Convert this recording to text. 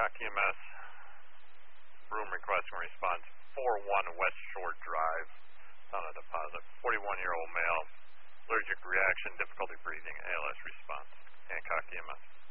Hancock EMS, room requesting response 41 West Shore Drive, town of Deposit. 41-year-old male, allergic reaction, difficulty breathing, ALS response. Hancock EMS.